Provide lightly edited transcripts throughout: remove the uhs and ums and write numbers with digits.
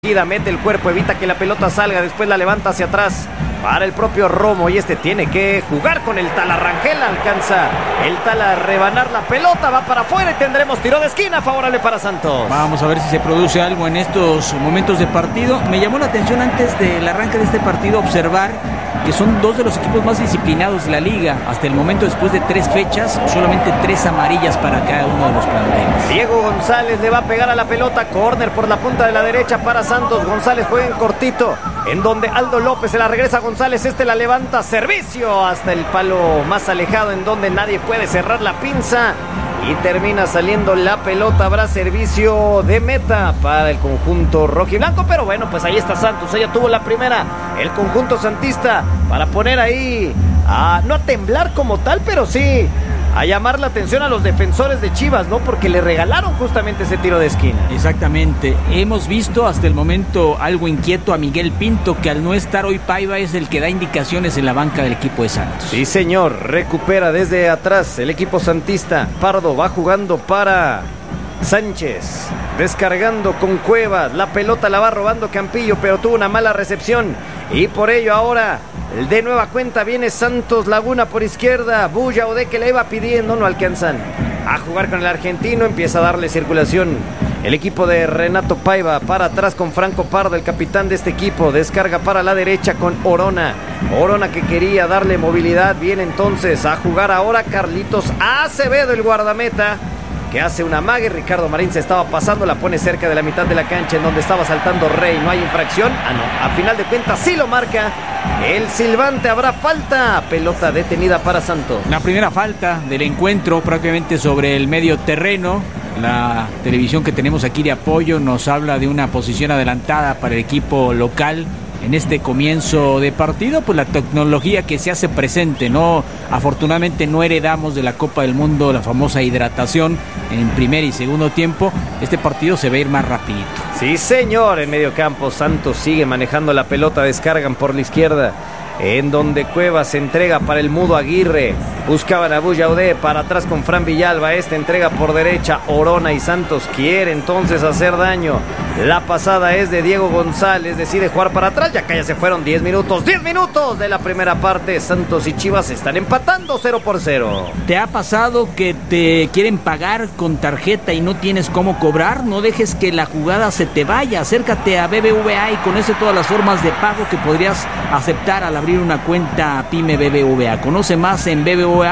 Mete el cuerpo, evita que la pelota salga, después la levanta hacia atrás para el propio Romo, y este tiene que jugar con el Tala Rangel. Alcanza el Tala a rebanar la pelota, va para afuera y tendremos tiro de esquina favorable para Santos. Vamos a ver si se produce algo en estos momentos de partido. Me llamó la atención antes del arranque de este partido observar que son dos de los equipos más disciplinados de la liga. Hasta el momento, después de 3 fechas, solamente 3 amarillas para cada uno de los planteles. Diego González le va a pegar a la pelota, córner por la punta de la derecha para Santos. González juega en cortito, en donde Aldo López se la regresa a González, la levanta, servicio hasta el palo más alejado, en donde nadie puede cerrar la pinza y termina saliendo la pelota. Habrá servicio de meta para el conjunto rojiblanco, pero bueno, pues ahí está Santos, ella tuvo la primera, el conjunto santista, para poner ahí no a temblar como tal, pero sí a llamar la atención a los defensores de Chivas, ¿no? Porque le regalaron justamente ese tiro de esquina. Exactamente. Hemos visto hasta el momento algo inquieto a Miguel Pinto, que al no estar hoy Paiva es el que da indicaciones en la banca del equipo de Santos. Sí, señor. Recupera desde atrás el equipo santista. Pardo va jugando para Sánchez, descargando con Cuevas. La pelota la va robando Campillo, pero tuvo una mala recepción. Y por ello ahora de nueva cuenta viene Santos Laguna por izquierda. Bulla Ode que le iba pidiendo, no alcanzan a jugar con el argentino. Empieza a darle circulación el equipo de Renato Paiva, para atrás con Franco Pardo, el capitán de este equipo. Descarga para la derecha con Orona. Orona que quería darle movilidad. Viene entonces a jugar ahora Carlitos Acevedo, el guardameta, que hace una amague. Ricardo Marín se estaba pasando, la pone cerca de la mitad de la cancha, en donde estaba saltando Rey. No hay infracción. No, a final de cuentas sí lo marca el silbante. Habrá falta, pelota detenida para Santos. La primera falta del encuentro, prácticamente sobre el medio terreno. La televisión que tenemos aquí de apoyo nos habla de una posición adelantada para el equipo local en este comienzo de partido. Pues la tecnología que se hace presente, ¿no? Afortunadamente no heredamos de la Copa del Mundo la famosa hidratación en primer y segundo tiempo. Este partido se va a ir más rapidito. Sí, señor. En medio campo Santos sigue manejando la pelota. Descargan por la izquierda, en donde Cuevas se entrega para el Mudo Aguirre. Buscaban a Bullaudé, para atrás con Fran Villalba. Entrega por derecha Orona, y Santos quiere entonces hacer daño. La pasada es de Diego González, decide jugar para atrás. Ya que ya se fueron 10 minutos de la primera parte. Santos y Chivas están empatando 0-0. ¿Te ha pasado que te quieren pagar con tarjeta y no tienes cómo cobrar? No dejes que la jugada se te vaya. Acércate a BBVA y conoce todas las formas de pago que podrías aceptar al abrir una cuenta PYME BBVA. Conoce más en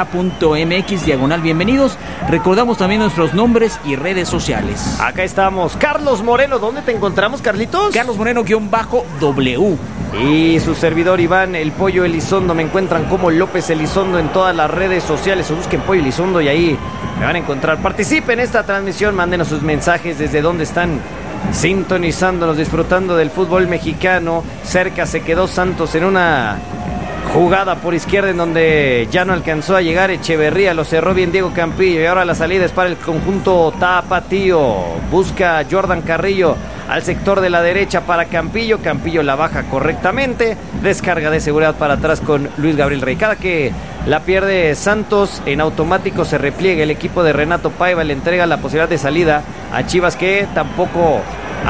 bbva.mx/bienvenidos. Recordamos también nuestros nombres y redes sociales. Acá estamos. Carlos Moreno, ¿dónde te encontramos, Carlitos? Carlos Moreno_W. Y su servidor Iván El Pollo Elizondo. Me encuentran como López Elizondo en todas las redes sociales, o busquen Pollo Elizondo y ahí me van a encontrar. Participen en esta transmisión, mándenos sus mensajes desde donde están sintonizándonos, disfrutando del fútbol mexicano. Cerca se quedó Santos en una jugada por izquierda, en donde ya no alcanzó a llegar Echeverría, lo cerró bien Diego Campillo, y ahora la salida es para el conjunto tapatío. Busca Jordan Carrillo al sector de la derecha para Campillo. Campillo la baja correctamente, descarga de seguridad para atrás con Luis Gabriel Rey. Cada que la pierde Santos, en automático se repliega el equipo de Renato Paiva, le entrega la posibilidad de salida a Chivas, que tampoco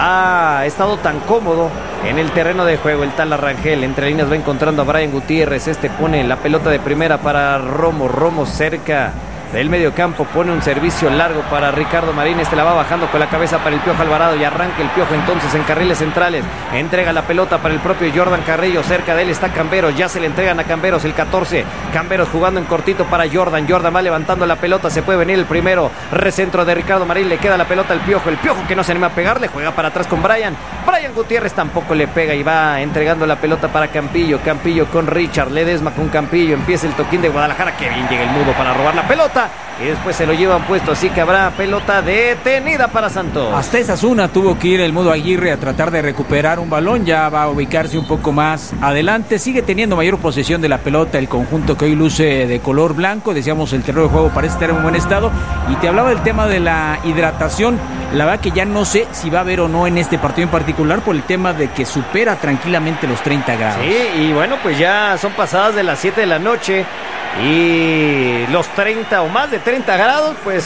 ha estado tan cómodo en el terreno de juego. El Tala Rangel entre líneas va encontrando a Brian Gutiérrez. Pone la pelota de primera para Romo cerca del medio campo, pone un servicio largo para Ricardo Marín. La va bajando con la cabeza para el Piojo Alvarado, y arranca el Piojo entonces en carriles centrales. Entrega la pelota para el propio Jordan Carrillo. Cerca de él está Camberos, ya se le entregan a Camberos, el 14. Camberos jugando en cortito para Jordan. Jordan va levantando la pelota, se puede venir el primero. Recentro de Ricardo Marín, le queda la pelota al Piojo. El Piojo que no se anima a pegarle, juega para atrás con Brian Gutiérrez, tampoco le pega, y va entregando la pelota para Campillo con Richard Ledesma con Campillo. Empieza el toquín de Guadalajara, que bien llega el Mudo para robar la pelota, y después se lo llevan puesto, así que habrá pelota detenida para Santos. Hasta esa zona tuvo que ir el Mudo Aguirre a tratar de recuperar un balón. Ya va a ubicarse un poco más adelante, sigue teniendo mayor posesión de la pelota el conjunto que hoy luce de color blanco. Decíamos, el terreno de juego parece estar en buen estado, y te hablaba del tema de la hidratación. La verdad que ya no sé si va a haber o no en este partido en particular, por el tema de que supera tranquilamente los 30 grados. Sí, y bueno, pues ya son pasadas de las 7 de la noche, y los 30 o más de 30 grados, pues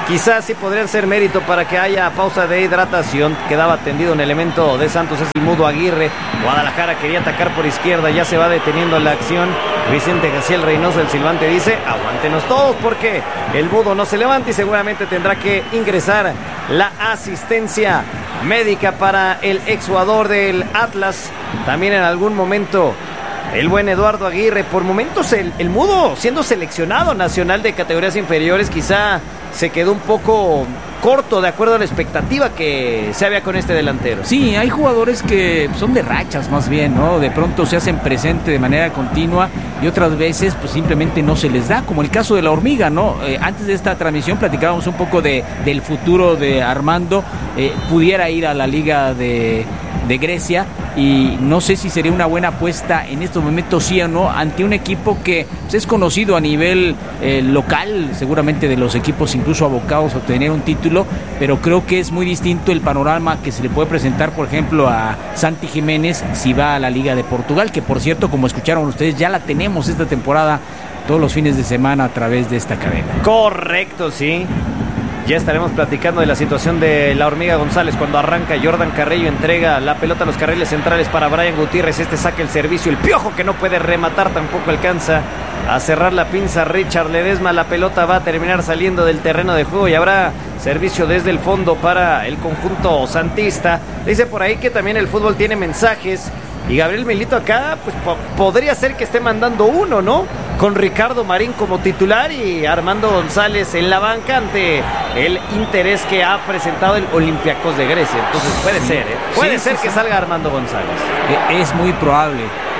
quizás sí podrían ser mérito para que haya pausa de hidratación. Quedaba tendido un elemento de Santos, es el Mudo Aguirre. Guadalajara quería atacar por izquierda, ya se va deteniendo la acción. Vicente Gaciel Reynoso, el silbante, dice: aguántenos todos porque el Mudo no se levanta y seguramente tendrá que ingresar la asistencia médica para el exjugador del Atlas. También en algún momento el buen Eduardo Aguirre. Por momentos el Mudo, siendo seleccionado nacional de categorías inferiores, quizá se quedó un poco corto de acuerdo a la expectativa que se había con este delantero. Sí, hay jugadores que son de rachas más bien, ¿no? De pronto se hacen presente de manera continua y otras veces pues simplemente no se les da, como el caso de la Hormiga, ¿no? Antes de esta transmisión platicábamos un poco del futuro de Armando. Pudiera ir a la Liga de Grecia y no sé si sería una buena apuesta en estos momentos, sí o no, ante un equipo que pues, es conocido a nivel local, seguramente de los equipos incluso abocados a obtener un título, pero creo que es muy distinto el panorama que se le puede presentar, por ejemplo, a Santi Jiménez si va a la Liga de Portugal, que por cierto, como escucharon ustedes, ya la tenemos esta temporada todos los fines de semana a través de esta cadena. Correcto, sí. Ya estaremos platicando de la situación de la Hormiga González cuando arranca. Jordan Carrillo entrega la pelota a los carriles centrales para Brian Gutiérrez. Este saca el servicio. El Piojo, que no puede rematar, tampoco alcanza a cerrar la pinza. Richard Ledesma, la pelota va a terminar saliendo del terreno de juego y habrá servicio desde el fondo para el conjunto santista. Dice por ahí que también el fútbol tiene mensajes y Gabriel Milito acá pues podría ser que esté mandando uno, ¿no? Con Ricardo Marín como titular y Armando González en la banca ante el interés que ha presentado el Olympiacos de Grecia. Entonces puede ser, ¿eh? Puede ser que salga Armando González. Es muy probable.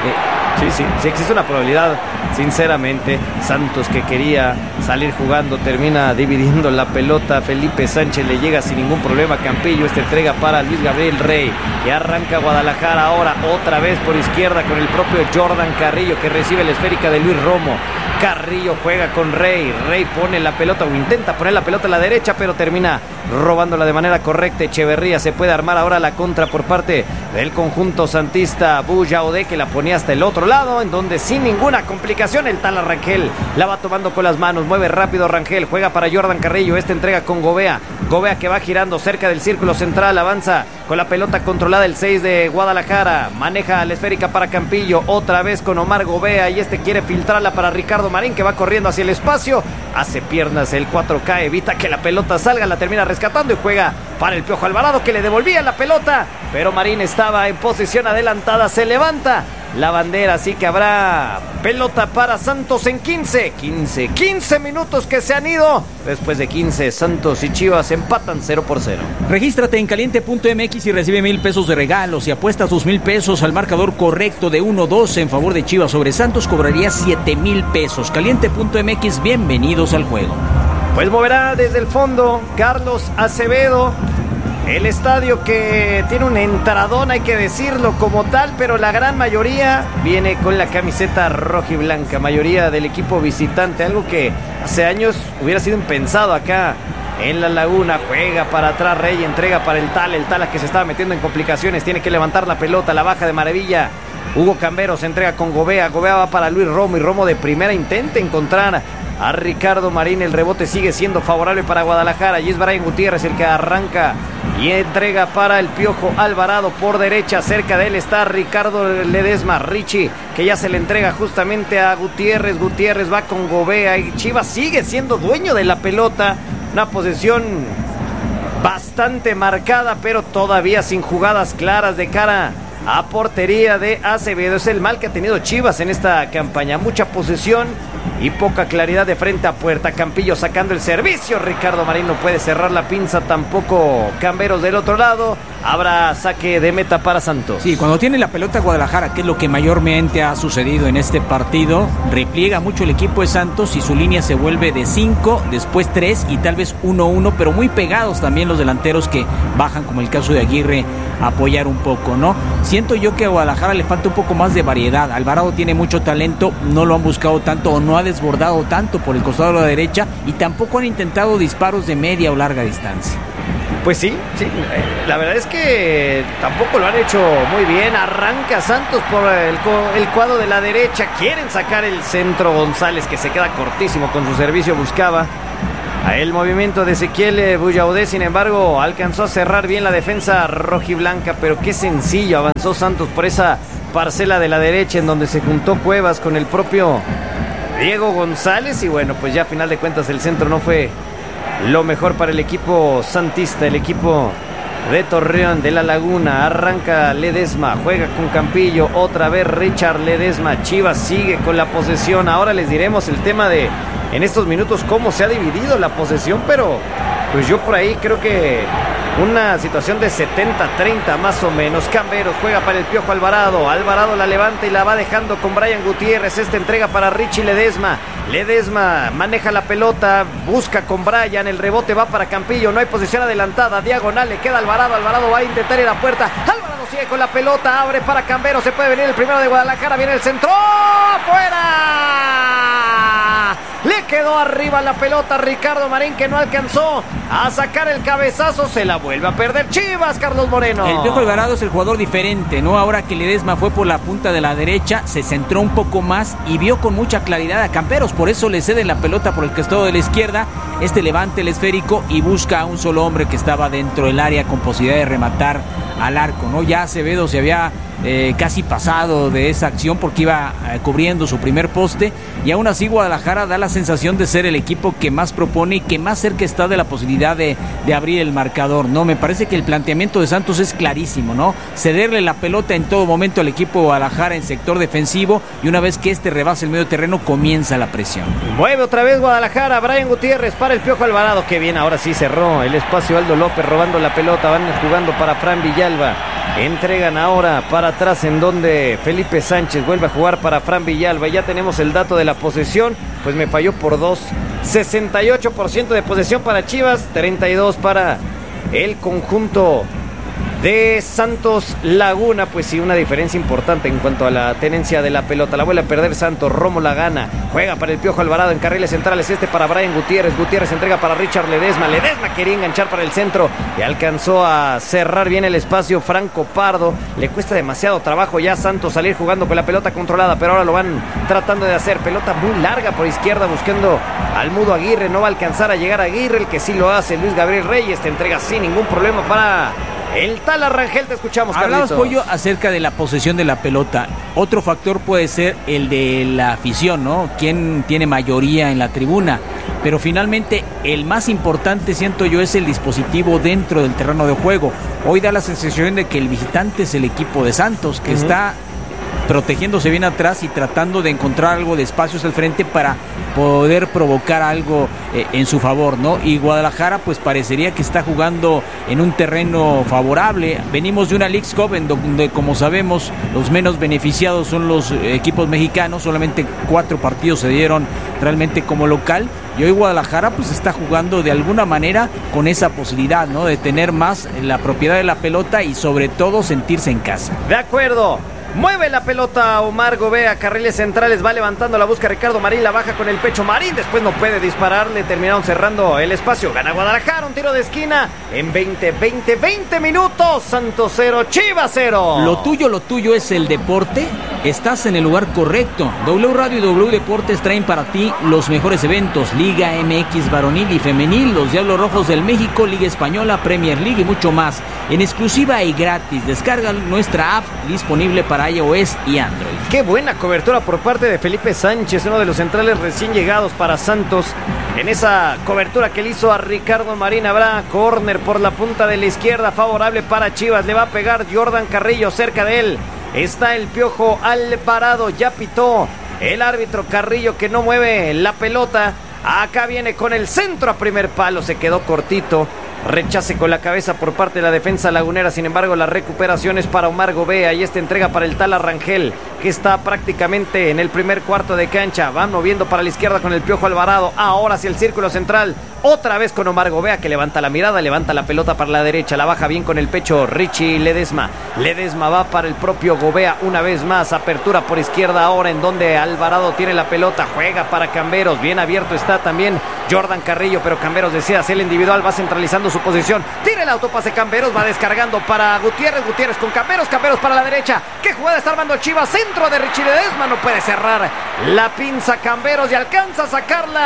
Sí existe una probabilidad, sinceramente. Santos, que quería salir jugando, termina dividiendo la pelota. Felipe Sánchez le llega sin ningún problema. Campillo, entrega para Luis Gabriel Rey, que arranca Guadalajara ahora otra vez por izquierda con el propio Jordan Carrillo, que recibe la esférica de Luis Romo. Carrillo juega con Rey pone la pelota o intenta poner la pelota a la derecha, pero termina robándola de manera correcta. Echeverría, se puede armar ahora la contra por parte del conjunto santista. Buyaode, que la ponía hasta el otro lado, en donde sin ninguna complicación el tal Rangel la va tomando con las manos, mueve rápido Rangel, juega para Jordan Carrillo, entrega con Gobea, que va girando cerca del círculo central, avanza con la pelota controlada el 6 de Guadalajara, maneja la esférica para Campillo, otra vez con Omar Gobea y quiere filtrarla para Ricardo Marín, que va corriendo hacia el espacio, hace piernas, el 4K evita que la pelota salga, la termina rescatando y juega para el Piojo Alvarado, que le devolvía la pelota, pero Marín estaba en posición adelantada, se levanta la bandera, así que habrá pelota para Santos en 15 minutos que se han ido. Después de 15, Santos y Chivas empatan 0-0. Regístrate en caliente.mx y recibe 1,000 pesos de regalos y apuesta tus 1,000 pesos al marcador correcto de 1-2 en favor de Chivas sobre Santos, cobraría 7,000 pesos. Caliente.mx, bienvenidos al juego. Pues moverá desde el fondo Carlos Acevedo. El estadio, que tiene un entradón, hay que decirlo como tal, pero la gran mayoría viene con la camiseta roja y blanca, mayoría del equipo visitante, algo que hace años hubiera sido impensado acá en La Laguna. Juega para atrás Rey, entrega para el Tala que se estaba metiendo en complicaciones, tiene que levantar la pelota, la baja de maravilla. Hugo Cambero se entrega con Gobea va para Luis Romo y Romo de primera intenta encontrar a Ricardo Marín. El rebote sigue siendo favorable para Guadalajara y es Brian Gutiérrez el que arranca y entrega para el Piojo Alvarado por derecha. Cerca de él está Ricardo Ledesma. Richie, que ya se le entrega justamente a Gutiérrez. Gutiérrez va con Gobea y Chivas sigue siendo dueño de la pelota. Una posesión bastante marcada, pero todavía sin jugadas claras de cara a portería de Acevedo. Es el mal que ha tenido Chivas en esta campaña. Mucha posesión y poca claridad de frente a puerta. Campillo sacando el servicio. Ricardo Marín no puede cerrar la pinza, tampoco Camberos del otro lado. Habrá saque de meta para Santos. Sí, cuando tiene la pelota Guadalajara, que es lo que mayormente ha sucedido en este partido, repliega mucho el equipo de Santos y su línea se vuelve de 5, después 3 y tal vez 1-1, pero muy pegados también los delanteros que bajan, como el caso de Aguirre, a apoyar un poco, ¿no? Siento yo que a Guadalajara le falta un poco más de variedad. Alvarado tiene mucho talento, no lo han buscado tanto o no ha desbordado tanto por el costado de la derecha y tampoco han intentado disparos de media o larga distancia. Pues sí, la verdad es que tampoco lo han hecho muy bien. Arranca Santos por el cuadro de la derecha, quieren sacar el centro. González, que se queda cortísimo con su servicio, buscaba El movimiento de Ezequiel Buyaudé, sin embargo, alcanzó a cerrar bien la defensa rojiblanca, pero qué sencillo avanzó Santos por esa parcela de la derecha en donde se juntó Cuevas con el propio Diego González y bueno, pues ya a final de cuentas el centro no fue lo mejor para el equipo santista, el equipo de Torreón, de La Laguna. Arranca Ledesma, juega con Campillo, otra vez Richard Ledesma. Chivas sigue con la posesión. Ahora les diremos el tema de en estos minutos cómo se ha dividido la posesión, pero pues yo por ahí creo que una situación de 70-30 más o menos. Camberos juega para el Piojo Alvarado. Alvarado la levanta y la va dejando con Brian Gutiérrez. Esta entrega para Richie Ledesma. Ledesma maneja la pelota, busca con Brian, el rebote va para Campillo, no hay posición adelantada, diagonal, le queda Alvarado, Alvarado va a intentar ir a puerta, Alvarado sigue con la pelota, abre para Camberos, se puede venir el primero de Guadalajara, viene el centro, ¡fuera! Le quedó arriba la pelota Ricardo Marín, que no alcanzó a sacar el cabezazo, se la vuelve a perder Chivas, Carlos Moreno. El Piojo Alvarado es el jugador diferente, ¿no? Ahora que Ledesma fue por la punta de la derecha, se centró un poco más y vio con mucha claridad a Camberos, por eso le cede la pelota por el costado de la izquierda, levanta el esférico y busca a un solo hombre que estaba dentro del área con posibilidad de rematar al arco, ¿no? Ya Acevedo se había casi pasado de esa acción porque iba cubriendo su primer poste y aún así Guadalajara da la sensación de ser el equipo que más propone y que más cerca está de la posibilidad de abrir el marcador, ¿no? Me parece que el planteamiento de Santos es clarísimo, ¿no? Cederle la pelota en todo momento al equipo de Guadalajara en sector defensivo y una vez que rebasa el medio terreno comienza la presión. Mueve otra vez Guadalajara, Brian Gutiérrez para el Piojo Alvarado, que bien, ahora sí cerró el espacio Aldo López robando la pelota, van jugando para Fran Villalba, entregan ahora para atrás en donde Felipe Sánchez vuelve a jugar para Fran Villalba. Ya tenemos el dato de la posesión, pues me falló por 2, 68% de posesión para Chivas, 32 para el conjunto de Santos Laguna. Pues sí, una diferencia importante en cuanto a la tenencia de la pelota. La vuelve a perder Santos, Romo la gana, juega para el Piojo Alvarado en carriles centrales, para Brian Gutiérrez, Gutiérrez entrega para Richard Ledesma, Ledesma quería enganchar para el centro y alcanzó a cerrar bien el espacio Franco Pardo. Le cuesta demasiado trabajo ya a Santos salir jugando con la pelota controlada, pero ahora lo van tratando de hacer, pelota muy larga por izquierda buscando al Mudo Aguirre, no va a alcanzar a llegar a Aguirre, el que sí lo hace Luis Gabriel Reyes, te entrega sin ningún problema para el Tala Rangel. Te escuchamos, Carlitos. Hablabas, Pollo, acerca de la posesión de la pelota. Otro factor puede ser el de la afición, ¿no? ¿Quién tiene mayoría en la tribuna? Pero finalmente el más importante, siento yo, es el dispositivo dentro del terreno de juego. Hoy da la sensación de que el visitante es el equipo de Santos, que está protegiéndose bien atrás y tratando de encontrar algo de espacios al frente para poder provocar algo en su favor, ¿no? Y Guadalajara pues parecería que está jugando en un terreno favorable. Venimos de una Leagues Cup en donde, como sabemos, los menos beneficiados son los equipos mexicanos, solamente 4 partidos se dieron realmente como local, y hoy Guadalajara pues está jugando de alguna manera con esa posibilidad, ¿no? De tener más la propiedad de la pelota y sobre todo sentirse en casa. De acuerdo. Mueve la pelota Omar Gobea, carriles centrales, va levantando la busca Ricardo Marín, la baja con el pecho Marín, después no puede disparar, le terminaron cerrando el espacio, gana Guadalajara, un tiro de esquina en 20 minutos, Santos 0, Chivas 0. Lo tuyo es el deporte, estás en el lugar correcto. W Radio y W Deportes traen para ti los mejores eventos, Liga MX varonil y femenil, los Diablos Rojos del México, Liga Española, Premier League y mucho más, en exclusiva y gratis. Descarga nuestra app disponible para iOS y Android. Qué buena cobertura por parte de Felipe Sánchez, uno de los centrales recién llegados para Santos. En esa cobertura que le hizo a Ricardo Marín, habrá córner por la punta de la izquierda, favorable para Chivas. Le va a pegar Jordan Carrillo, cerca de él está el Piojo Alvarado, ya pitó el árbitro Carrillo, que no mueve la pelota. Acá viene con el centro a primer palo, se quedó cortito. Rechace con la cabeza por parte de la defensa lagunera. Sin embargo, la recuperación es para Omar Gobea y esta entrega para el Tala Rangel, que está prácticamente en el primer cuarto de cancha. Van moviendo para la izquierda con el Piojo Alvarado. Ahora hacia el círculo central. Otra vez con Omar Gobea, que levanta la mirada, levanta la pelota para la derecha. La baja bien con el pecho Richie Ledesma. Ledesma va para el propio Gobea una vez más. Apertura por izquierda ahora en donde Alvarado tiene la pelota. Juega para Camberos. Bien abierto está también Jordan Carrillo, pero Camberos desea hacer el individual. Va centralizando su posición. Tira el autopase Camberos. Va descargando para Gutiérrez. Gutiérrez con Camberos. Camberos para la derecha. ¿Qué jugada está armando Chivas? Centro de Richie Ledesma. No puede cerrar la pinza Camberos y alcanza a sacarla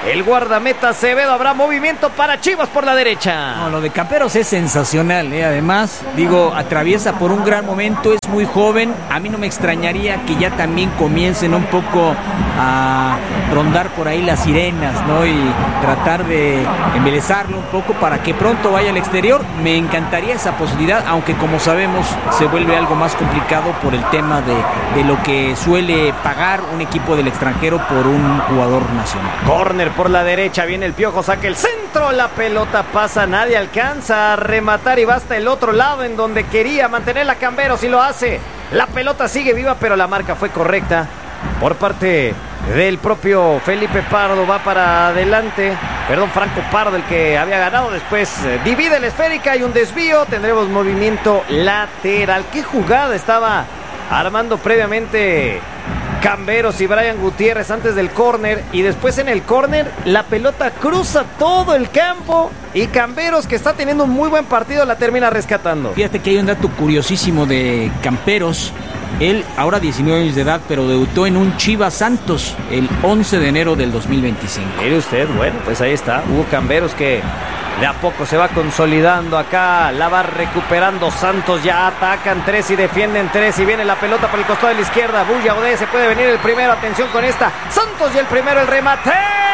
el guardameta Acevedo. Habrá movimiento para Chivas por la derecha. No, lo de Camberos es sensacional, además, atraviesa por un gran momento, es muy joven. A mí no me extrañaría que ya también comiencen un poco a rondar por ahí las sirenas, ¿no? Y tratar de embelezarlo un poco para que pronto vaya al exterior. Me encantaría esa posibilidad, aunque como sabemos se vuelve algo más complicado por el tema de lo que suele pagar un equipo del extranjero por un jugador nacional. Córner por la derecha, viene el Piojo, saca el centro, la pelota pasa, nadie alcanza a rematar y va hasta el otro lado en donde quería mantener la Camberos y lo hace. La pelota sigue viva, pero la marca fue correcta por parte del propio Felipe Pardo. Va para adelante, Franco Pardo, el que había ganado. Después divide la esférica y un desvío. Tendremos movimiento lateral. ¿Qué jugada estaba armando previamente Camberos y Brian Gutiérrez antes del córner? Y después en el córner la pelota cruza todo el campo y Camberos, que está teniendo un muy buen partido, la termina rescatando. Fíjate que hay un dato curiosísimo de Camberos. Él ahora 19 años de edad, pero debutó en un Chivas Santos el 11 de enero del 2025. Mire usted, bueno, pues ahí está Hugo Camberos, que de a poco se va consolidando acá, la va recuperando Santos. Ya atacan tres y defienden tres y viene la pelota por el costado de la izquierda. Bulla Odé, se puede venir el primero, atención con esta. Santos y el primero, el remate.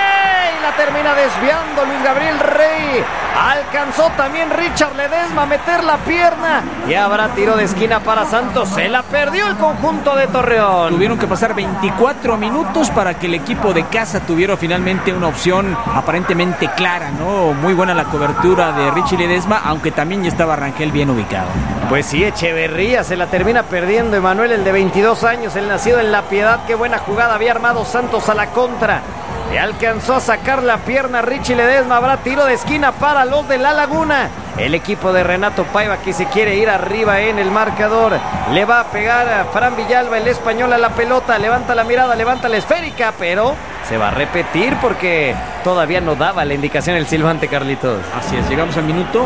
Y la termina desviando Luis Gabriel Rey. Alcanzó también Richard Ledesma a meter la pierna y habrá tiro de esquina para Santos. Se la perdió el conjunto de Torreón. Tuvieron que pasar 24 minutos para que el equipo de casa tuviera finalmente una opción aparentemente clara, ¿no? Muy buena la cobertura de Richie Ledesma, aunque también ya estaba Rangel bien ubicado. Pues sí, Echeverría se la termina perdiendo. Emanuel, el de 22 años, el nacido en La Piedad. Qué buena jugada había armado Santos a la contra. Y alcanzó a sacar la pierna Richie Ledesma. Habrá tiro de esquina para los de La Laguna. El equipo de Renato Paiva, que se quiere ir arriba en el marcador. Le va a pegar a Fran Villalba, el español, a la pelota. Levanta la mirada, levanta la esférica, pero se va a repetir porque todavía no daba la indicación el silbante, Carlitos. Así es, llegamos al minuto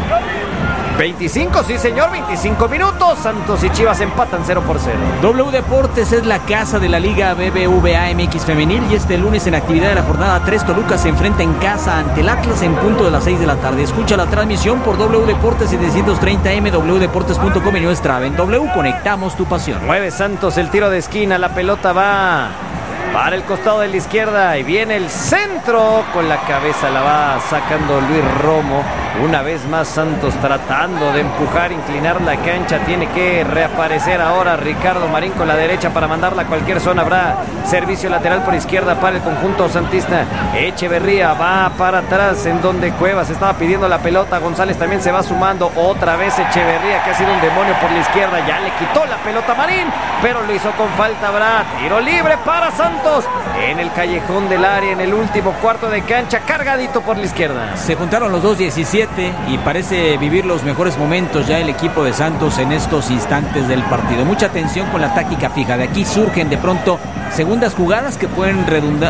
25, sí señor, 25 minutos. Santos y Chivas empatan 0-0. W Deportes es la casa de la Liga BBVA MX Femenil y este lunes en actividad de la jornada 3, Toluca se enfrenta en casa ante el Atlas en punto de las 6 de la tarde. Escucha la transmisión por W Deportes 730M, wdeportes.com y nuestra app en W. Conectamos tu pasión. Mueve Santos el tiro de esquina, la pelota va para el costado de la izquierda y viene el centro con la cabeza, la va sacando Luis Romo. Una vez más Santos tratando de empujar, inclinar la cancha. Tiene que reaparecer ahora Ricardo Marín con la derecha para mandarla a cualquier zona. Habrá servicio lateral por izquierda para el conjunto santista. Echeverría va para atrás en donde Cuevas estaba pidiendo la pelota. González también se va sumando. Otra vez Echeverría, que ha sido un demonio por la izquierda. Ya le quitó la pelota a Marín, pero lo hizo con falta. Habrá tiro libre para Santos en el callejón del área, en el último cuarto de cancha, cargadito por la izquierda. Se juntaron los 2-17 y parece vivir los mejores momentos ya el equipo de Santos en estos instantes del partido. Mucha atención con la táctica fija. De aquí surgen de pronto segundas jugadas que pueden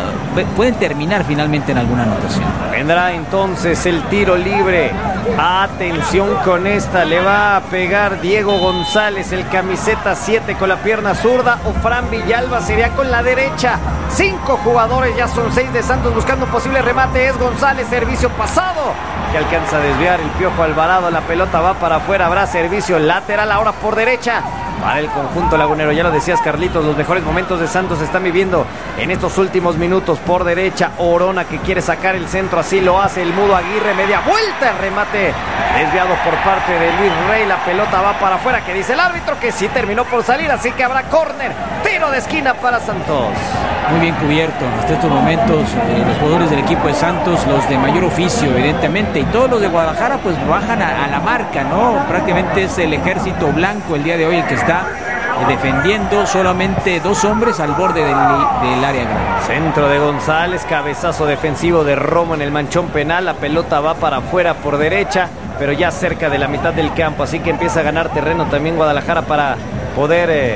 terminar finalmente en alguna anotación. Vendrá entonces el tiro libre. Atención con esta, le va a pegar Diego González, el camiseta 7, con la pierna zurda, o Fran Villalba sería con la derecha. 5 jugadores, ya son 6 de Santos buscando un posible remate. Es González, servicio pasado, que alcanza a desviar el Piojo Alvarado. La pelota va para afuera, habrá servicio lateral ahora por derecha para el conjunto lagunero. Ya lo decías, Carlitos, los mejores momentos de Santos se están viviendo en estos últimos minutos. Por derecha, Orona, que quiere sacar el centro, así lo hace el Mudo Aguirre. Media vuelta, el remate desviado por parte de Luis Rey. La pelota va para afuera, que dice el árbitro que sí terminó por salir, así que habrá córner, tiro de esquina para Santos. Muy bien cubierto hasta estos momentos los jugadores del equipo de Santos, los de mayor oficio evidentemente, y todos los de Guadalajara pues bajan a la marca, ¿no? Prácticamente es el ejército blanco el día de hoy el que está defendiendo, solamente 2 hombres al borde del área grande. Centro de González, cabezazo defensivo de Romo en el manchón penal. La pelota va para afuera por derecha, pero ya cerca de la mitad del campo, así que empieza a ganar terreno también Guadalajara para poder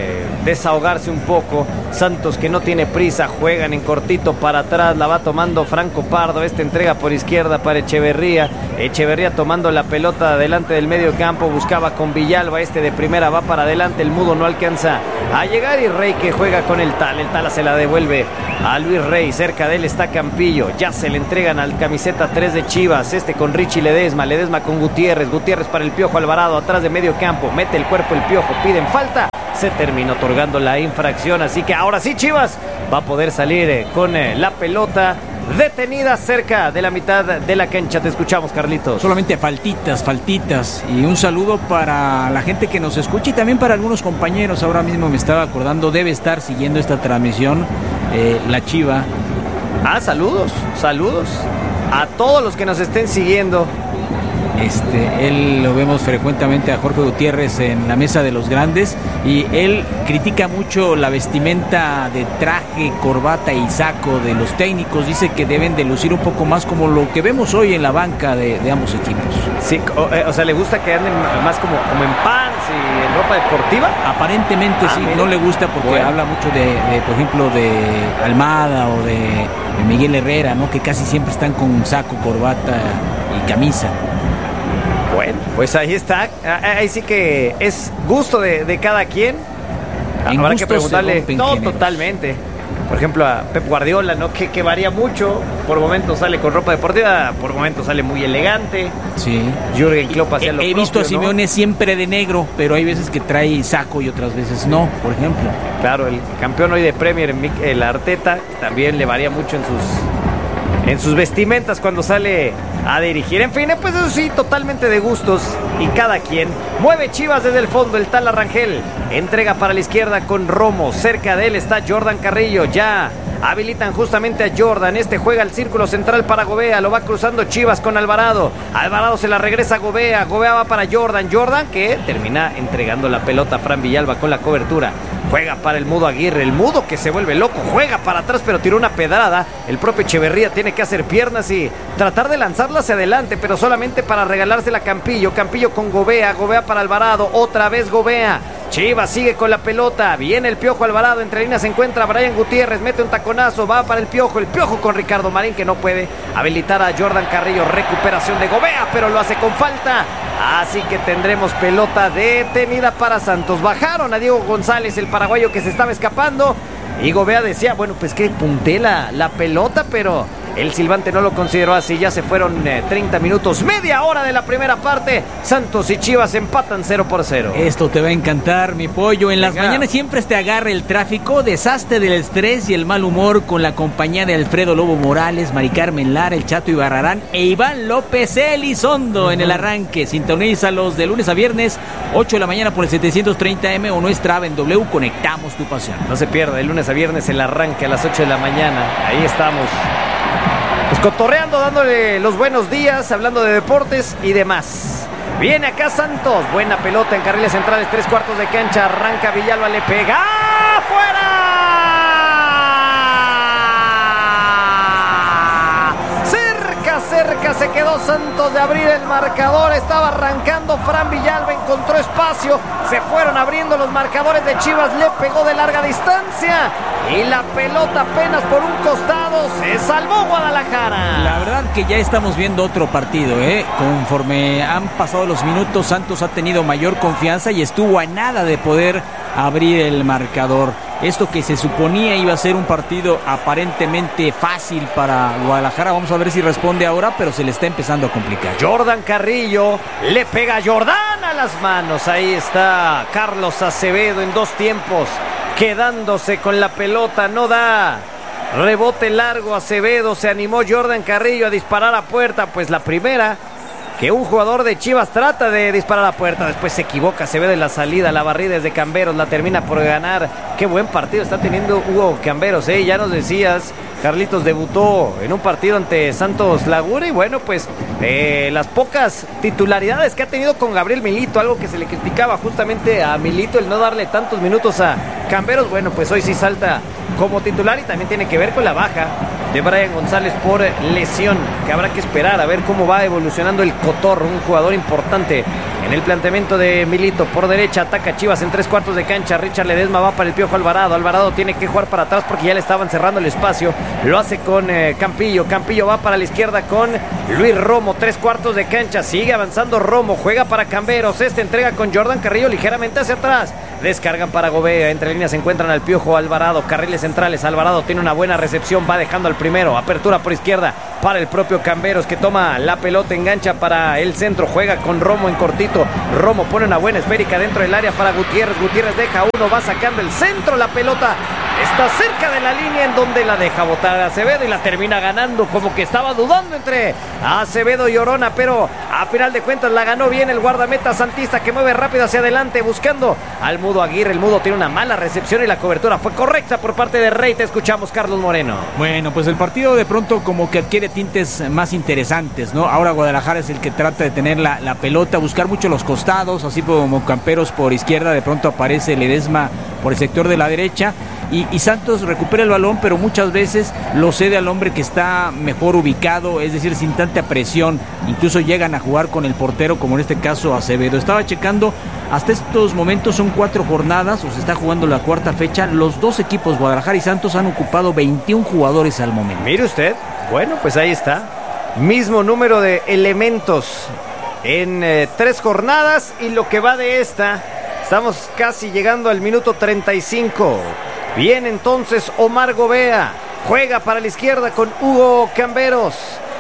desahogarse un poco. Santos, que no tiene prisa, juegan en cortito para atrás, la va tomando Franco Pardo, entrega por izquierda para Echeverría. Echeverría tomando la pelota delante del medio campo, buscaba con Villalba, de primera va para adelante, el mudo no alcanza a llegar y Rey que juega con el Tala se la devuelve a Luis Rey, cerca de él está Campillo, ya se le entregan al camiseta 3 de Chivas, con Richie Ledesma con Gutiérrez para el Piojo Alvarado, atrás de medio campo, mete el cuerpo el Piojo, piden falta, se terminó otorgando la infracción, así que ahora sí Chivas va a poder salir con la pelota detenida cerca de la mitad de la cancha. Te escuchamos, Carlitos. Solamente faltitas y un saludo para la gente que nos escucha y también para algunos compañeros. Ahora mismo me estaba acordando, debe estar siguiendo esta transmisión la Chiva. Saludos a todos los que nos estén siguiendo. Él lo vemos frecuentemente a Jorge Gutiérrez en la mesa de los grandes y él critica mucho la vestimenta de traje, corbata y saco de los técnicos. Dice que deben de lucir un poco más como lo que vemos hoy en la banca de ambos equipos. Sí, o sea, ¿le gusta que anden más como en pants y en ropa deportiva? Aparentemente sí, mira. No le gusta porque habla mucho de, por ejemplo, de Almada o de Miguel Herrera, ¿no? Que casi siempre están con saco, corbata y camisa. Bueno, pues ahí está. Ahí sí que es gusto de cada quien. Habrá que preguntarle. No, totalmente. Por ejemplo, a Pep Guardiola, ¿no? Que varía mucho. Por momentos sale con ropa deportiva, por momentos sale muy elegante. Sí. Jürgen Klopp hacía lo propio, visto a Simeone, ¿no? Siempre de negro, pero hay veces que trae saco y otras veces no, por ejemplo. Claro, el campeón hoy de Premier, el Arteta, también le varía mucho en sus vestimentas cuando sale a dirigir. En fin, pues eso sí, totalmente de gustos y cada quien. Mueve Chivas desde el fondo, el Tala Rangel entrega para la izquierda con Romo, cerca de él está Jordan Carrillo, ya habilitan justamente a Jordan, juega al círculo central para Gobea, lo va cruzando Chivas con Alvarado se la regresa a Gobea va para Jordan que termina entregando la pelota a Fran Villalba con la cobertura. Juega para el mudo Aguirre, el mudo que se vuelve loco, juega para atrás pero tiró una pedrada, el propio Echeverría tiene que hacer piernas y tratar de lanzarla hacia adelante, pero solamente para regalársela a Campillo con Gobea para Alvarado, otra vez Gobea. Chivas sigue con la pelota, viene el Piojo Alvarado, entre líneas se encuentra Brian Gutiérrez, mete un taconazo, va para el Piojo con Ricardo Marín que no puede habilitar a Jordan Carrillo, recuperación de Gobea, pero lo hace con falta, así que tendremos pelota detenida para Santos. Bajaron a Diego González, el paraguayo que se estaba escapando, y Gobea decía, bueno, pues que punté la pelota, pero el silbante no lo consideró así. Ya se fueron 30 minutos, media hora de la primera parte. Santos y Chivas empatan 0-0. Esto te va a encantar, mi pollo. En las mañanas siempre te agarra el tráfico, deshazte del estrés y el mal humor con la compañía de Alfredo Lobo Morales, Mari Carmen Lara, el Chato Ibarrarán e Iván López Elizondo en el arranque. Sintonízalos de lunes a viernes, 8 de la mañana por el 730M o nuestra app en W. Conectamos tu pasión. No se pierda, de lunes a viernes el arranque a las 8 de la mañana. Ahí estamos. Pues cotorreando, dándole los buenos días, hablando de deportes y demás. Viene acá Santos, buena pelota en carriles centrales, 3/4 de cancha, arranca Villalba, le pega, ¡fuera! Cerca se quedó Santos de abrir el marcador, estaba arrancando Fran Villalba, encontró espacio, se fueron abriendo los marcadores de Chivas, le pegó de larga distancia y la pelota apenas por un costado, se salvó Guadalajara. La verdad que ya estamos viendo otro partido, conforme han pasado los minutos, Santos ha tenido mayor confianza y estuvo a nada de poder abrir el marcador. Esto que se suponía iba a ser un partido aparentemente fácil para Guadalajara, vamos a ver si responde ahora, pero se le está empezando a complicar. Jordan Carrillo, le pega a Jordan a las manos, ahí está Carlos Acevedo en 2 tiempos, quedándose con la pelota, no da rebote largo Acevedo, se animó Jordan Carrillo a disparar a puerta, pues la primera que un jugador de Chivas trata de disparar a puerta, después se equivoca, se ve de la salida, la barrida es de Camberos, la termina por ganar. Qué buen partido está teniendo Hugo Camberos, ya nos decías, Carlitos debutó en un partido ante Santos Laguna y bueno, pues las pocas titularidades que ha tenido con Gabriel Milito, algo que se le criticaba justamente a Milito, el no darle tantos minutos a Camberos, bueno, pues hoy sí salta como titular y también tiene que ver con la baja de Brian González por lesión, que habrá que esperar a ver cómo va evolucionando el Cotorro, un jugador importante en el planteamiento de Milito. Por derecha ataca Chivas en 3/4 de cancha. Richard Ledesma va para el Piojo Alvarado. Alvarado tiene que jugar para atrás porque ya le estaban cerrando el espacio. Lo hace con Campillo. Campillo va para la izquierda con Luis Romo. 3/4 de cancha. Sigue avanzando Romo. Juega para Camberos. Entrega con Jordan Carrillo ligeramente hacia atrás. Descargan para Gobea. Entre líneas se encuentran al Piojo Alvarado. Carriles centrales. Alvarado tiene una buena recepción. Va dejando al primero. Apertura por izquierda para el propio Camberos, que toma la pelota, engancha para el centro. Juega con Romo en cortito. Romo pone una buena esférica dentro del área para Gutiérrez. Gutiérrez deja uno. Va sacando el centro. La pelota está cerca de la línea en donde la deja botar Acevedo y la termina ganando. Como que estaba dudando entre Acevedo y Orona, pero a final de cuentas la ganó bien el guardameta santista, que mueve rápido hacia adelante buscando al Mudo Aguirre. El Mudo tiene una mala recepción y la cobertura fue correcta por parte de Rey. Te escuchamos, Carlos Moreno. Bueno, pues el partido de pronto como que adquiere tintes más interesantes, ¿no? Ahora Guadalajara es el que trata de tener la pelota, buscar mucho los costados, así como Camperos por izquierda. De pronto aparece Ledesma por el sector de la derecha. Y Santos recupera el balón, pero muchas veces lo cede al hombre que está mejor ubicado, es decir, sin tanta presión. Incluso llegan a jugar con el portero, como en este caso Acevedo. Estaba checando, hasta estos momentos son 4 jornadas, o se está jugando la 4ª fecha. Los dos equipos, Guadalajara y Santos, han ocupado 21 jugadores al momento. Mire usted, bueno, pues ahí está. Mismo número de elementos en 3 jornadas y lo que va de esta, estamos casi llegando al minuto 35. Bien, entonces Omar Gobea juega para la izquierda con Hugo Camberos.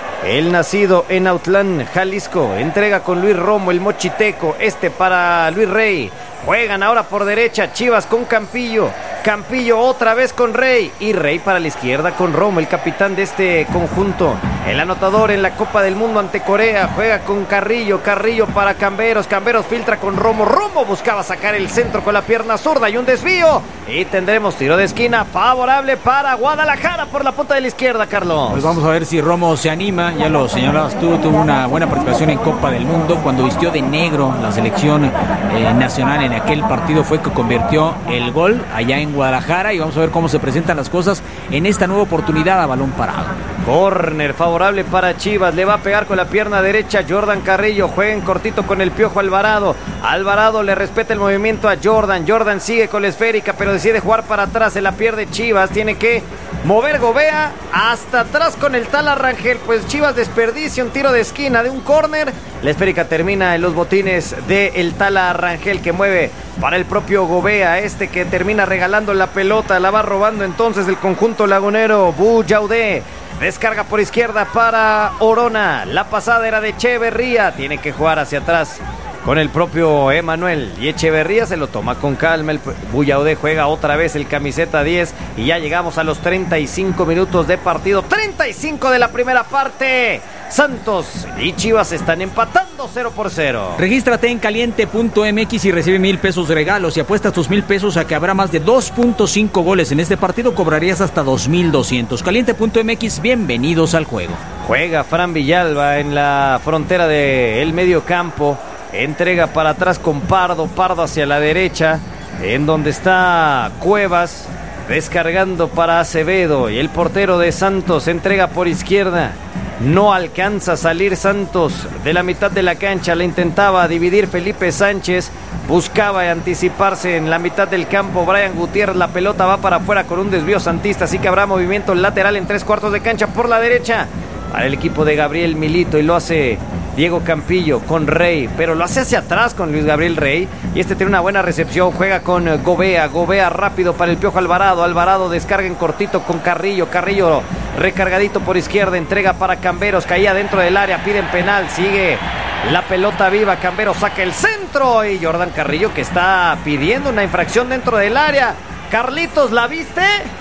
El nacido en Autlán, Jalisco, entrega con Luis Romo, el mochiteco, para Luis Rey. Juegan ahora por derecha, Chivas con Campillo. Campillo otra vez con Rey. Y Rey para la izquierda con Romo, el capitán de este conjunto. El anotador en la Copa del Mundo ante Corea. Juega con Carrillo. Carrillo para Camberos. Camberos filtra con Romo. Romo buscaba sacar el centro con la pierna zurda y un desvío. Y tendremos tiro de esquina favorable para Guadalajara por la punta de la izquierda, Carlos. Pues vamos a ver si Romo se anima. Ya lo señalabas tú, tuvo una buena participación en Copa del Mundo. Cuando vistió de negro la selección nacional en aquel partido fue que convirtió el gol allá en Guadalajara. Y vamos a ver cómo se presentan las cosas en esta nueva oportunidad a balón parado. Córner favorable para Chivas. Le va a pegar con la pierna derecha Jordan Carrillo. Juega en cortito con el Piojo Alvarado. Alvarado le respeta el movimiento a Jordan. Jordan sigue con la esférica, pero decide jugar para atrás. Se la pierde Chivas. Tiene que mover Gobea hasta atrás con el Tala Rangel. Pues Chivas desperdicia un tiro de esquina de un córner. La esférica termina en los botines del Tala Rangel, que mueve para el propio Gobea. Que termina regalando la pelota. La va robando entonces el conjunto lagunero. Buyaudé. Descarga por izquierda para Orona. La pasada era de Echeverría. Tiene que jugar hacia atrás con el propio Emanuel. Y Echeverría se lo toma con calma. El Buyaudé juega otra vez el camiseta 10. Y ya llegamos a los 35 minutos de partido. 35 de la primera parte. Santos y Chivas están empatando 0-0. Regístrate en caliente.mx y recibe 1,000 pesos de regalos. Si apuestas tus 1,000 pesos a que habrá más de 2.5 goles en este partido, cobrarías hasta 2,200. Caliente.mx, bienvenidos al juego. Juega Fran Villalba en la frontera del medio campo. Entrega para atrás con Pardo. Pardo hacia la derecha, en donde está Cuevas. Descargando para Acevedo. Y el portero de Santos entrega por izquierda. No alcanza a salir Santos de la mitad de la cancha. La intentaba dividir Felipe Sánchez. Buscaba anticiparse en la mitad del campo Brian Gutiérrez. La pelota va para afuera con un desvío santista. Así que habrá movimiento lateral en 3/4 de cancha por la derecha para el equipo de Gabriel Milito. Y lo hace Diego Campillo con Rey, pero lo hace hacia atrás con Luis Gabriel Rey. Y tiene una buena recepción. Juega con Gobea. Gobea rápido para el Piojo Alvarado. Alvarado descarga en cortito con Carrillo. Carrillo recargadito por izquierda. Entrega para Camberos. Caía dentro del área. Piden penal. Sigue la pelota viva. Camberos saca el centro. Y Jordan Carrillo, que está pidiendo una infracción dentro del área. Carlitos, ¿la viste?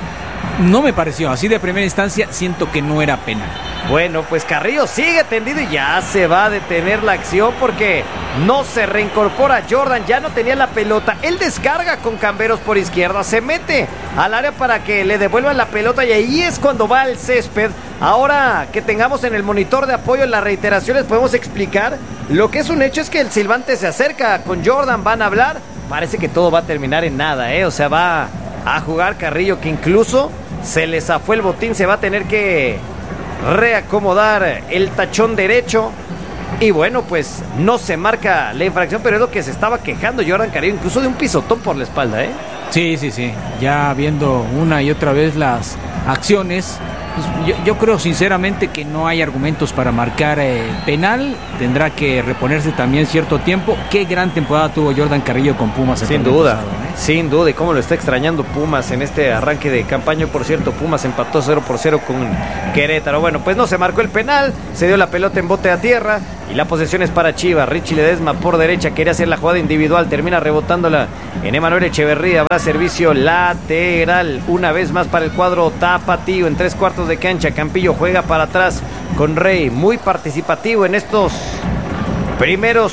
No me pareció. Así de primera instancia siento que no era penal. Bueno, pues Carrillo sigue tendido y ya se va a detener la acción porque no se reincorpora Jordan, ya no tenía la pelota. Él descarga con Camberos por izquierda, se mete al área para que le devuelvan la pelota y ahí es cuando va al césped. Ahora que tengamos en el monitor de apoyo en las reiteraciones podemos explicar. Lo que es un hecho es que el silbante se acerca con Jordan, van a hablar. Parece que todo va a terminar en nada, o sea, va a jugar. Carrillo, que incluso se le zafó el botín, se va a tener que reacomodar el tachón derecho. Y bueno, pues no se marca la infracción, pero es lo que se estaba quejando Jordan Carrillo, incluso de un pisotón por la espalda, ¿eh? Sí. Ya viendo una y otra vez las acciones, pues yo creo sinceramente que no hay argumentos para marcar penal. Tendrá que reponerse también cierto tiempo. Qué gran temporada tuvo Jordan Carrillo con Pumas. Sin duda, sin duda. Y cómo lo está extrañando Pumas en este arranque de campaña. Por cierto, Pumas empató 0-0 con Querétaro. Bueno, pues no se marcó el penal, se dio la pelota en bote a tierra y la posesión es para Chivas. Richie Ledesma por derecha quería hacer la jugada individual, termina rebotándola en Emanuel Echeverría. Habrá servicio lateral una vez más para el cuadro tapatío en 3/4 de cancha. Campillo juega para atrás con Rey, muy participativo en estos primeros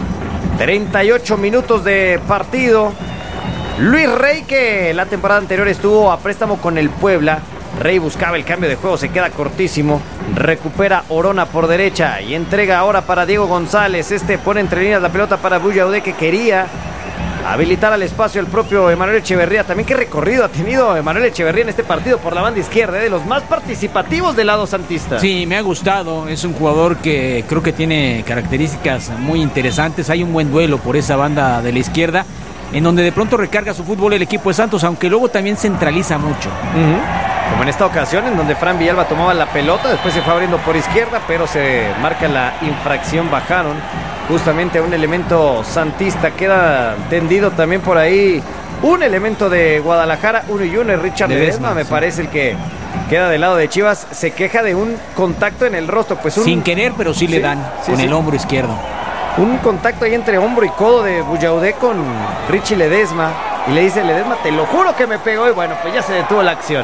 38 minutos de partido. Luis Rey, que la temporada anterior estuvo a préstamo con el Puebla. Rey buscaba el cambio de juego, se queda cortísimo. Recupera Orona por derecha y entrega ahora para Diego González. Pone entre líneas la pelota para Buyaudé, que quería habilitar al espacio el propio Emanuel Echeverría. También qué recorrido ha tenido Emanuel Echeverría en este partido por la banda izquierda, de los más participativos del lado santista. Sí, me ha gustado. Es un jugador que creo que tiene características muy interesantes. Hay un buen duelo por esa banda de la izquierda, en donde de pronto recarga su fútbol el equipo de Santos, aunque luego también centraliza mucho. Como en esta ocasión, en donde Fran Villalba tomaba la pelota, después se fue abriendo por izquierda, pero se marca la infracción. Bajaron justamente a un elemento santista. Queda tendido también por ahí un elemento de Guadalajara, 1-1, Richard Ledesma, me parece el que queda del lado de Chivas. Se queja de un contacto en el rostro, pues sin querer, pero sí le dan con el hombro izquierdo. Un contacto ahí entre hombro y codo de Buyaudé con Richie Ledesma, y le dice Ledesma, te lo juro que me pegó, y bueno, pues ya se detuvo la acción.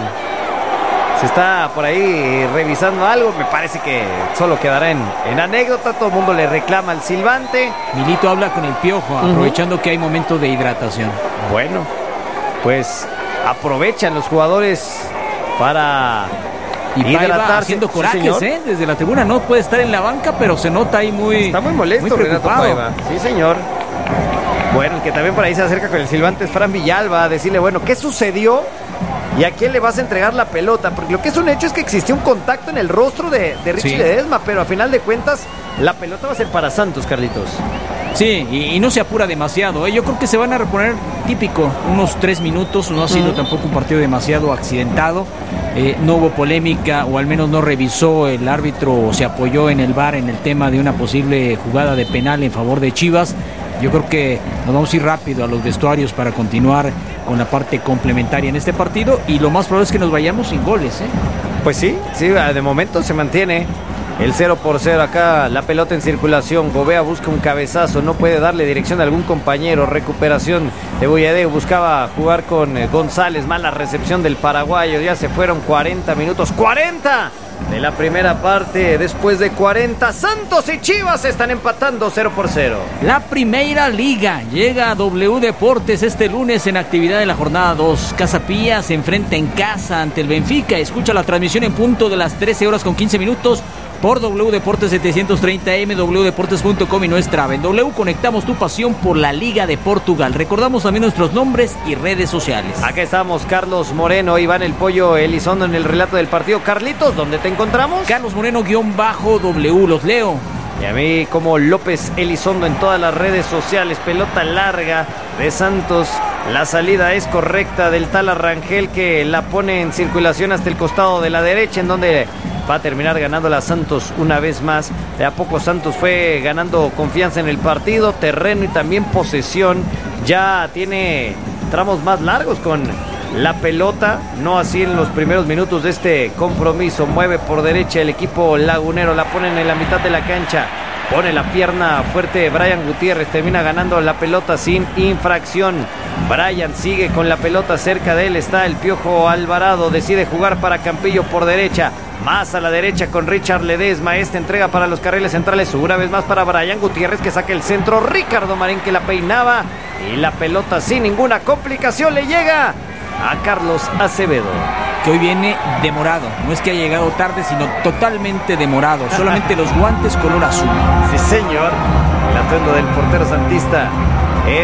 Se está por ahí revisando algo, me parece que solo quedará en anécdota. Todo el mundo le reclama al silbante. Milito habla con el Piojo, aprovechando que hay momento de hidratación. Bueno, pues aprovechan los jugadores para hidratarse. Haciendo corajes, desde la tribuna. No puede estar en la banca, pero se nota ahí está muy molesto, muy preocupado. Renato Paiva. Sí, señor. Bueno, el que también por ahí se acerca con el silbante es Fran Villalba, a decirle, bueno, ¿qué sucedió? ¿Y a quién le vas a entregar la pelota? Porque lo que es un hecho es que existió un contacto en el rostro de Richie Ledesma, pero a final de cuentas la pelota va a ser para Santos, Carlitos. Sí, y no se apura demasiado, Yo creo que se van a reponer típico, unos 3 minutos. No ha sido tampoco un partido demasiado accidentado. No hubo polémica, o al menos no revisó el árbitro o se apoyó en el VAR en el tema de una posible jugada de penal en favor de Chivas. Yo creo que nos vamos a ir rápido a los vestuarios para continuar con la parte complementaria en este partido, y lo más probable es que nos vayamos sin goles, Pues sí, de momento se mantiene el 0-0 acá, la pelota en circulación. Gobea busca un cabezazo, no puede darle dirección a algún compañero. Recuperación de Buyaudé, buscaba jugar con González, mala recepción del paraguayo. Ya se fueron 40 minutos, 40 de la primera parte. Después de 40, Santos y Chivas están empatando 0-0. La Primera Liga llega a W Deportes este lunes en actividad de la jornada 2. Casa Pía se enfrenta en casa ante el Benfica. Escucha la transmisión en punto de las 13:15 por W Deportes 730M, wdeportes.com y nuestra app. En W conectamos tu pasión por la Liga de Portugal. Recordamos también nuestros nombres y redes sociales. Acá estamos, Carlos Moreno, Iván el Pollo Elizondo en el relato del partido. Carlitos, ¿dónde te encontramos? Carlos Moreno _W, los leo. Y a mí como López Elizondo en todas las redes sociales. Pelota larga de Santos. La salida es correcta del tal Arrangel, que la pone en circulación hasta el costado de la derecha, en donde va a terminar ganando la Santos una vez más. De a poco Santos fue ganando confianza en el partido, terreno y también posesión. Ya tiene tramos más largos con la pelota, no así en los primeros minutos de este compromiso. Mueve por derecha el equipo lagunero, la ponen en la mitad de la cancha. Pone la pierna fuerte Brian Gutiérrez, termina ganando la pelota sin infracción. Brian sigue con la pelota, cerca de él está el Piojo Alvarado, decide jugar para Campillo por derecha, más a la derecha con Richard Ledesma. Entrega para los carriles centrales, una vez más para Brian Gutiérrez, que saca el centro. Ricardo Marín, que la peinaba, y la pelota sin ninguna complicación le llega a Carlos Acevedo, que hoy viene demorado. No es que haya llegado tarde, sino totalmente demorado. Solamente los guantes color azul. Sí, señor. El atuendo del portero santista en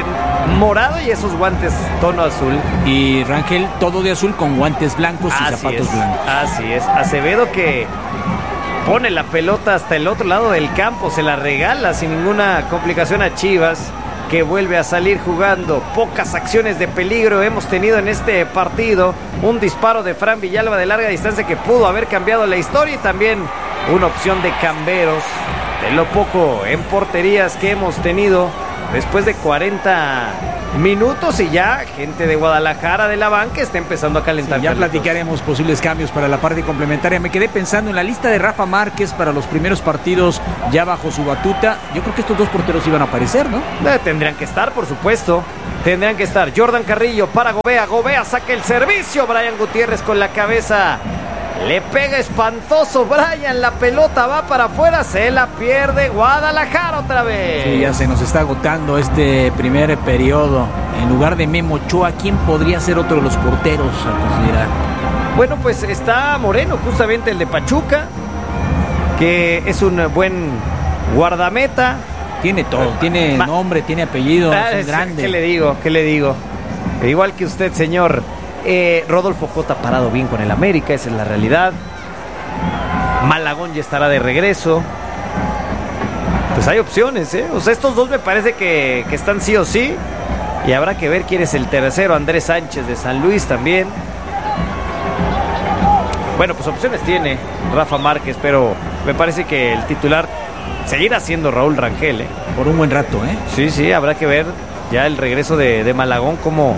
morado y esos guantes tono azul. Y Rangel todo de azul con guantes blancos y zapatos blancos. Así es. Acevedo que pone la pelota hasta el otro lado del campo, se la regala sin ninguna complicación a Chivas, que vuelve a salir jugando. Pocas acciones de peligro hemos tenido en este partido. Un disparo de Fran Villalba de larga distancia que pudo haber cambiado la historia, y también una opción de Camberos. De lo poco en porterías que hemos tenido después de 40 minutos, y ya gente de Guadalajara de la banca está empezando a calentar. Sí, ya platicaremos posibles cambios para la parte complementaria. Me quedé pensando en la lista de Rafa Márquez para los primeros partidos ya bajo su batuta. Yo creo que estos dos porteros iban a aparecer, ¿no? Tendrían que estar, por supuesto. Tendrían que estar. Jordan Carrillo para Gobea. Gobea saca el servicio. Brian Gutiérrez con la cabeza. Le pega espantoso Brian, la pelota va para afuera, se la pierde Guadalajara otra vez. Sí, ya se nos está agotando este primer periodo. En lugar de Memo Ochoa, ¿quién podría ser otro de los porteros a considerar? Bueno, pues está Moreno, justamente el de Pachuca, que es un buen guardameta. Tiene todo, tiene nombre, tiene apellido, es grande. ¿Qué le digo? Igual que usted, señor. Rodolfo Cota parado bien con el América, esa es la realidad. Malagón ya estará de regreso. Pues hay opciones, O sea, estos dos me parece que están sí o sí. Y habrá que ver quién es el tercero. Andrés Sánchez de San Luis también. Bueno, pues opciones tiene Rafa Márquez, pero me parece que el titular seguirá siendo Raúl Rangel, Por un buen rato, Sí, habrá que ver ya el regreso de Malagón, cómo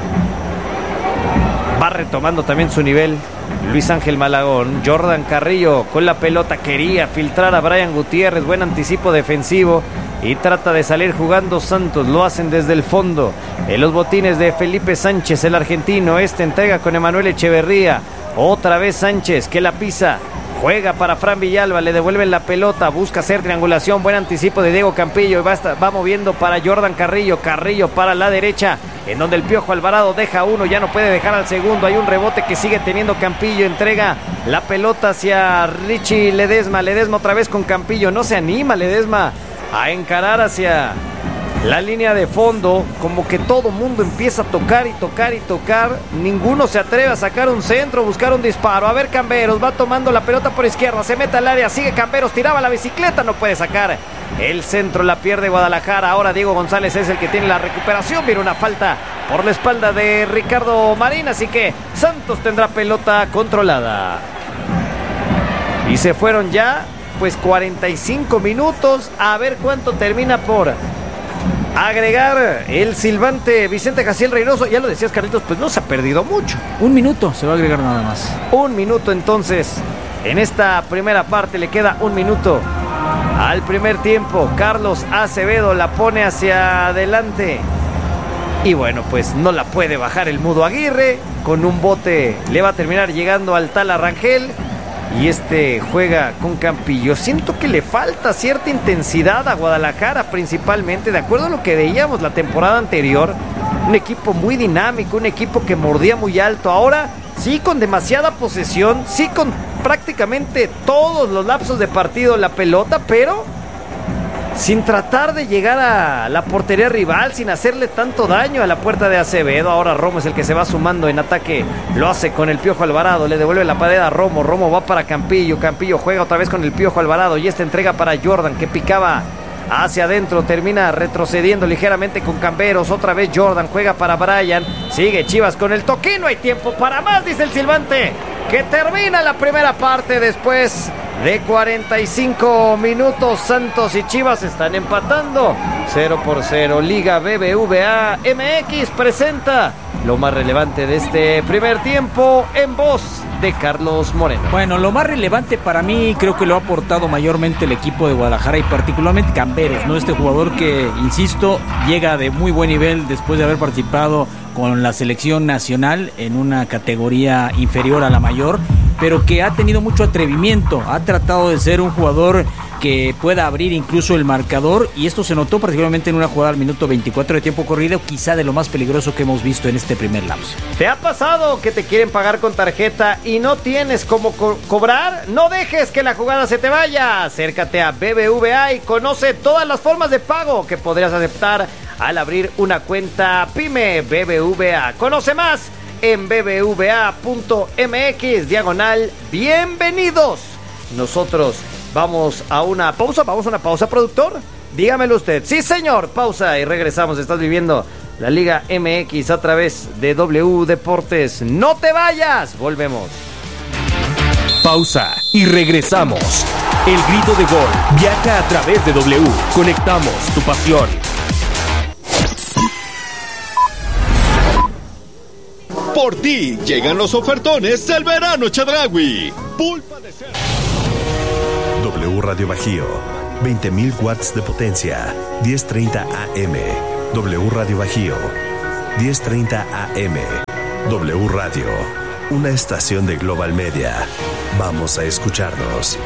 va retomando también su nivel Luis Ángel Malagón. Jordan Carrillo con la pelota, quería filtrar a Brian Gutiérrez, buen anticipo defensivo, y trata de salir jugando Santos, lo hacen desde el fondo, en los botines de Felipe Sánchez, el argentino. Entrega con Emanuel Echeverría, otra vez Sánchez que la pisa, juega para Fran Villalba, le devuelven la pelota, busca hacer triangulación, buen anticipo de Diego Campillo, y va moviendo para Jordan Carrillo, Carrillo para la derecha, en donde el Piojo Alvarado deja uno, ya no puede dejar al segundo, hay un rebote que sigue teniendo Campillo, entrega la pelota hacia Richie Ledesma otra vez con Campillo, no se anima Ledesma a encarar hacia la línea de fondo, como que todo mundo empieza a tocar, ninguno se atreve a sacar un centro, buscar un disparo. A ver, Camberos va tomando la pelota por izquierda, se mete al área, sigue Camberos, tiraba la bicicleta, no puede sacar el centro, la pierde Guadalajara. Ahora Diego González es el que tiene la recuperación, viene una falta por la espalda de Ricardo Marín, así que Santos tendrá pelota controlada. Y se fueron ya pues 45 minutos, a ver cuánto termina por agregar el silbante Vicente Jaciel Reynoso. Ya lo decías, Carlitos, pues no se ha perdido mucho. Un minuto se va a agregar nada más. Un minuto entonces. En esta primera parte le queda un minuto al primer tiempo. Carlos Acevedo la pone hacia adelante. Y bueno, pues no la puede bajar el Mudo Aguirre. Con un bote le va a terminar llegando al Tala Rangel. Y juega con Campillo. Siento que le falta cierta intensidad a Guadalajara, principalmente, de acuerdo a lo que veíamos la temporada anterior. Un equipo muy dinámico, un equipo que mordía muy alto. Ahora sí con demasiada posesión, sí con prácticamente todos los lapsos de partido la pelota, pero sin tratar de llegar a la portería rival, sin hacerle tanto daño a la puerta de Acevedo. Ahora Romo es el que se va sumando en ataque, lo hace con el Piojo Alvarado, le devuelve la pared a Romo, Romo va para Campillo, Campillo juega otra vez con el Piojo Alvarado, y entrega para Jordan, que picaba hacia adentro, termina retrocediendo ligeramente con Camberos, otra vez Jordan, juega para Brian, sigue Chivas con el toque, no hay tiempo para más, dice el silbante, que termina la primera parte. Después de 45 minutos, Santos y Chivas están empatando 0-0. Liga BBVA MX presenta lo más relevante de este primer tiempo en voz de Carlos Moreno. Bueno, lo más relevante para mí creo que lo ha aportado mayormente el equipo de Guadalajara y particularmente Camberos, ¿no? Este jugador que, insisto, llega de muy buen nivel después de haber participado con la selección nacional en una categoría inferior a la mayor, pero que ha tenido mucho atrevimiento, ha tratado de ser un jugador que pueda abrir incluso el marcador, y esto se notó particularmente en una jugada al minuto 24 de tiempo corrido, quizá de lo más peligroso que hemos visto en este primer lapso. ¿Te ha pasado que te quieren pagar con tarjeta y no tienes cómo cobrar? No dejes que la jugada se te vaya. Acércate a BBVA y conoce todas las formas de pago que podrías aceptar al abrir una cuenta PYME BBVA. Conoce más en bbva.mx/bienvenidos. Nosotros vamos a una pausa, productor. Dígamelo usted. Sí, señor, pausa y regresamos. Estás viviendo la Liga MX a través de W Deportes. No te vayas, volvemos. Pausa y regresamos. El grito de gol viaja a través de W. Conectamos tu pasión. Por ti llegan los ofertones del verano Chedraui. Pulpa de cerdo. W Radio Bajío, 20.000 watts de potencia, 10:30 AM. W Radio Bajío, 10:30 AM. W Radio, una estación de Global Media. Vamos a escucharnos.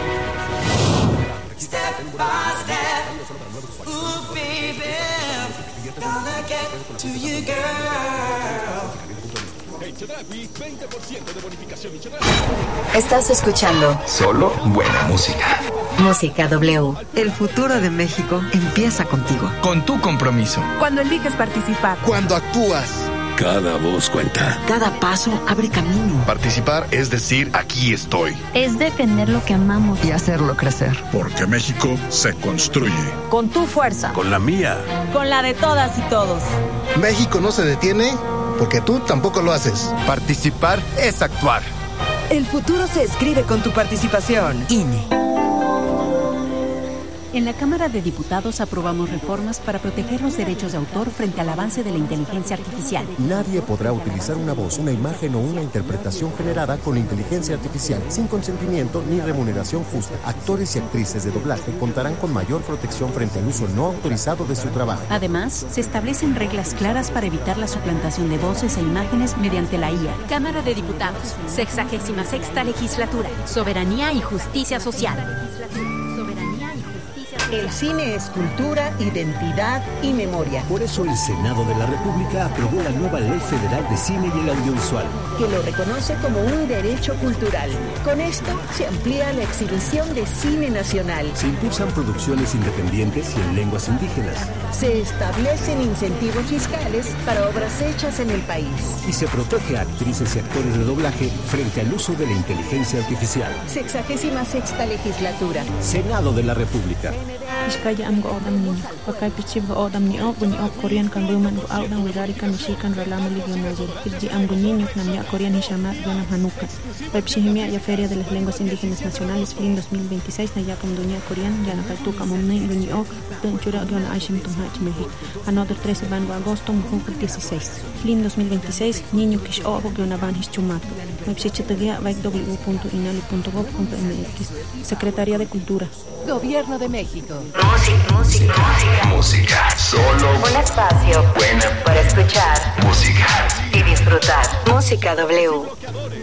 Estás escuchando solo buena música. Música W. El futuro de México empieza contigo. Con tu compromiso. Cuando eliges participar. Cuando actúas. Cada voz cuenta. Cada paso abre camino. Participar es decir, aquí estoy. Es defender lo que amamos. Y hacerlo crecer. Porque México se construye. Con tu fuerza. Con la mía. Con la de todas y todos. México no se detiene porque tú tampoco lo haces. Participar es actuar. El futuro se escribe con tu participación. INE. En la Cámara de Diputados aprobamos reformas para proteger los derechos de autor frente al avance de la inteligencia artificial. Nadie podrá utilizar una voz, una imagen o una interpretación generada con inteligencia artificial sin consentimiento ni remuneración justa. Actores y actrices de doblaje contarán con mayor protección frente al uso no autorizado de su trabajo. Además, se establecen reglas claras para evitar la suplantación de voces e imágenes mediante la IA. Cámara de Diputados, 66ª Legislatura. Soberanía y justicia social. El cine es cultura, identidad y memoria. Por eso el Senado de la República aprobó la nueva Ley Federal de Cine y el Audiovisual, que lo reconoce como un derecho cultural. Con esto se amplía la exhibición de cine nacional. Se impulsan producciones independientes y en lenguas indígenas. Se establecen incentivos fiscales para obras hechas en el país. Y se protege a actrices y actores de doblaje frente al uso de la inteligencia artificial. 66ª Legislatura. Senado de la República. Feria de las Lenguas Indígenas Nacionales, FLIN 2026, Nayakam Dunia Corean, Yanapaltuca Momnei, Luniok, Tenchura, Giona Aishim Tumhach, México. Another 13 Bango Agosto, Mujunco 16. FLIN 2026, Niño Kish Obo, Giona Banhish Chumato. Websitegia, w.inali.gov.mx. Secretaría de Cultura. Gobierno de México. Música. Solo Un espacio buena para escuchar música y disfrutar. Música W.